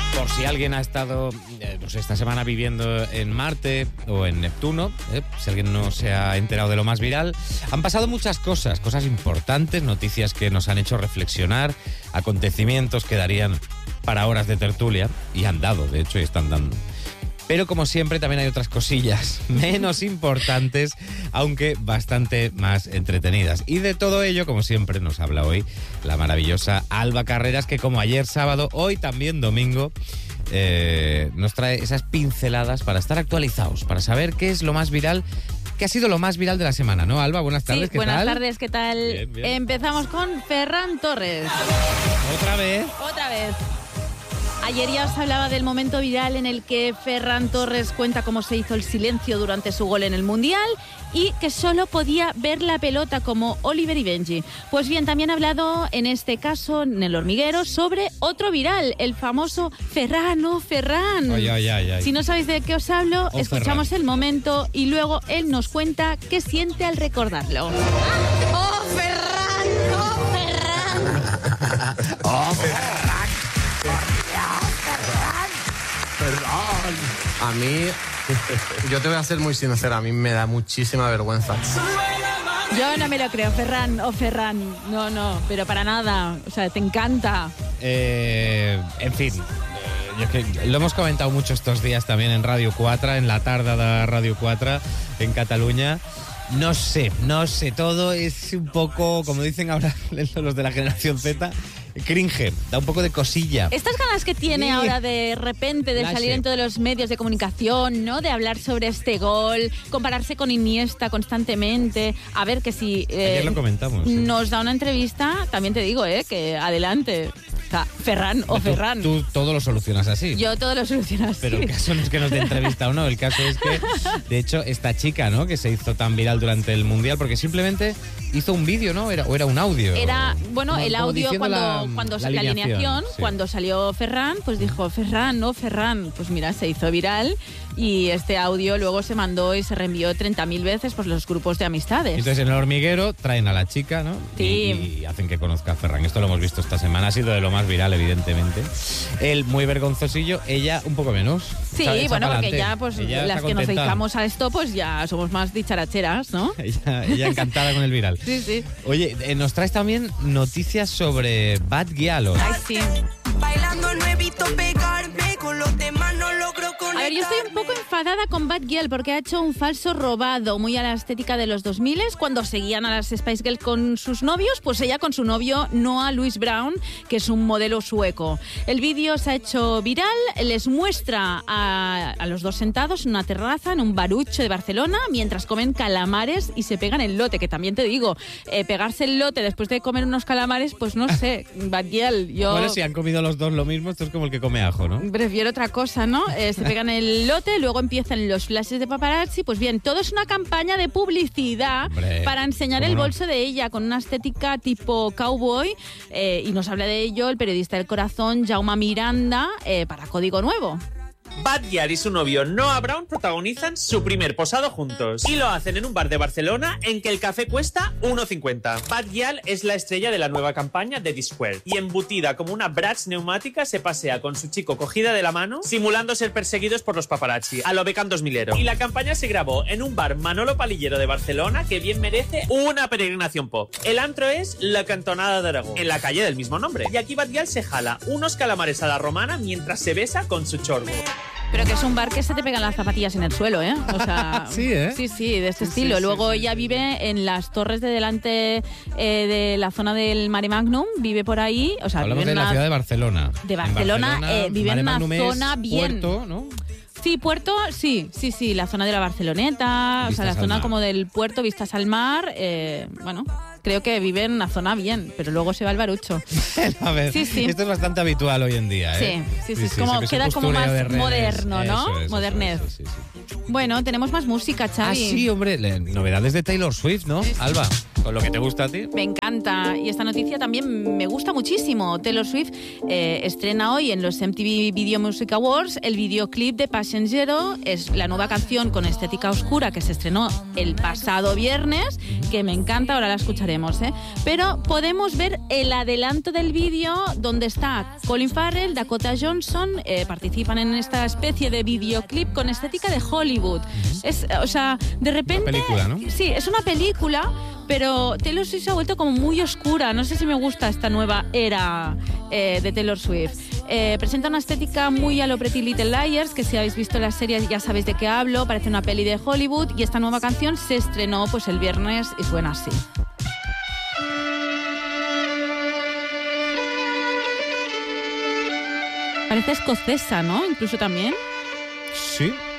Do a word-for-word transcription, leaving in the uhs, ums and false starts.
Por si alguien ha estado eh, pues esta semana viviendo en Marte o en Neptuno, eh, si alguien no se ha enterado de lo más viral, han pasado muchas cosas, cosas importantes, noticias que nos han hecho reflexionar, acontecimientos que darían para horas de tertulia, y han dado, de hecho, y están dando. Pero como siempre también hay otras cosillas menos importantes, aunque bastante más entretenidas. Y de todo ello, como siempre, nos habla hoy la maravillosa Alba Carreras, que como ayer sábado, hoy también domingo, eh, nos trae esas pinceladas para estar actualizados, para saber qué es lo más viral, qué ha sido lo más viral de la semana, ¿no, Alba? Buenas tardes, sí, ¿qué buenas tal? Buenas tardes, ¿qué tal? Bien, bien. Empezamos con Ferran Torres. ¿Otra vez? Otra vez. Ayer ya os hablaba del momento viral en el que Ferran Torres cuenta cómo se hizo el silencio durante su gol en el Mundial y que solo podía ver la pelota como Oliver y Benji. Pues bien, también ha hablado en este caso, en El Hormiguero, sobre otro viral, el famoso Ferran, oh Ferran. Ay, ay, ay, ay. Si no sabéis de qué os hablo, Oh, escuchamos Ferran. el momento y luego él nos cuenta qué siente al recordarlo. ¡Oh, Ferran! ¡Oh, Ferran! ¡Oh, Ferran! Ferran. A mí, yo te voy a ser muy sincera, a mí me da muchísima vergüenza. Yo no me lo creo, Ferran, oh Ferran, no, no, pero para nada, o sea, te encanta. Eh, en fin, eh, yo es que lo hemos comentado mucho estos días también en Radio cuatro, en la tarde de Radio cuatro en Cataluña. No sé, no sé, todo es un poco, como dicen ahora los de la generación Z, cringe, da un poco de cosilla. Estas ganas que tiene Sí. ahora de repente de Flashe. salir en todos los medios de comunicación, ¿no? De hablar sobre este gol, compararse con Iniesta constantemente, a ver que si eh, Ayer lo comentamos. ¿eh? nos da una entrevista, también te digo, ¿eh? Que adelante. O sea, Ferran o Tú- Ferran. Tú todo lo solucionas así. Yo todo lo soluciono así. Pero el caso no es que nos dé entrevista o no, el caso es que, de hecho, esta chica, ¿no? Que se hizo tan viral durante el Mundial, porque simplemente hizo un vídeo, ¿no? Era, o era un audio. Era, bueno, Como- el como audio diciendo cuando, la, cuando la la alineación, sí. cuando salió Ferran, pues dijo, Ferran, no, Ferran. Pues mira, se hizo viral y este audio luego se mandó y se reenvió treinta mil veces por los grupos de amistades. Entonces en El Hormiguero traen a la chica, ¿no? Sí. Y, y hacen que conozca a Ferran. Esto lo hemos visto esta semana, ha sido de lo más viral, evidentemente. Él muy vergonzosillo, ella un poco menos. Sí, Echa- echa bueno, porque pa'lante. ya pues Ella las está que nos contenta. dedicamos a esto, pues ya somos más dicharacheras, ¿no? Ella, ella encantada con el viral. Sí, sí. Oye, eh, nos traes también noticias sobre Bad Gyal. Ay, sí. Bailando no evito pegarme, con los demás no logro conectarme. A ver, yo estoy un poco enfadada con Bad Gyal porque ha hecho un falso robado muy a la estética de los dos mil, cuando seguían a las Spice Girls con sus novios, pues ella con su novio Noah Louis Brown, que es un modelo sueco. El vídeo se ha hecho viral, les muestra a, a los dos sentados en una terraza, en un barucho de Barcelona, mientras comen calamares y se pegan el lote, que también te digo, eh, pegarse el lote después de comer unos calamares, pues no sé, Bad Gyal, yo... Bueno, si han comido los dos lo mismo, esto es como el que come ajo, ¿no? Prefiero otra cosa, ¿no? Eh, se pegan el lote, luego empiezan los flashes de paparazzi. Pues bien, todo es una campaña de publicidad Hombre, para enseñar ¿cómo el no? bolso de ella con una estética tipo cowboy. Eh, y nos habla de ello el periodista del corazón, Jaume Miranda, eh, para Código Nuevo. Bad Gyal y su novio Noah Brown protagonizan su primer posado juntos y lo hacen en un bar de Barcelona en que el café cuesta uno cincuenta. Bad Gyal es la estrella de la nueva campaña de D-Squared y embutida como una Bratz neumática se pasea con su chico cogida de la mano simulando ser perseguidos por los paparazzi a lo Beckham dos milero. Y la campaña se grabó en un bar Manolo Palillero de Barcelona que bien merece una peregrinación pop. El antro es La Cantonada de Aragón, en la calle del mismo nombre. Y aquí Bad Gyal se jala unos calamares a la romana mientras se besa con su chorbo. Pero que es un bar que se te pegan las zapatillas en el suelo, ¿eh? O sea, Sí, ¿eh? Sí, sí, de este Sí, estilo. sí, Luego sí, ella sí. vive en las torres de delante eh, de la zona del Mare Magnum, vive por ahí. O sea, Hablamos vive de en la una- ciudad de Barcelona. de En Barcelona, eh, vive en Mare una Magnum es zona bien. Puerto, ¿no? Sí, puerto, sí, sí, sí, la zona de la Barceloneta, o Vistas sea, la al zona mar. como del puerto, vistas al mar, eh, bueno, creo que vive en una zona bien, pero luego se va al barucho. A ver, Sí, sí. esto es bastante habitual hoy en día, ¿eh? Sí, sí, sí, es como- se ve ese queda como postureo más de redes. moderno, ¿no? Eso es, eso Modernez. es, sí, sí. Bueno, tenemos más música, Ah, Xavi. sí, hombre, le- novedades de Taylor Swift, ¿no, Alba? con lo que te gusta a ti. Me encanta. Y esta noticia también me gusta muchísimo. Taylor Swift eh, estrena hoy en los M T V Video Music Awards el videoclip de Patient Zero. Es la nueva canción con estética oscura que se estrenó el pasado viernes, que me encanta, ahora la escucharemos, ¿eh? Pero podemos ver el adelanto del vídeo donde está Colin Farrell, Dakota Johnson, eh, participan en esta especie de videoclip con estética de Hollywood. Es, o sea, de repente... Una película, ¿no? Sí, es una película, pero Taylor Swift se ha vuelto como muy oscura. No sé si me gusta esta nueva era eh, de Taylor Swift. Eh, presenta una estética muy a lo Pretty Little Liars, que si habéis visto la serie ya sabéis de qué hablo, parece una peli de Hollywood, y esta nueva canción se estrenó pues el viernes y suena así. Parece escocesa, ¿no? Incluso también. Sí.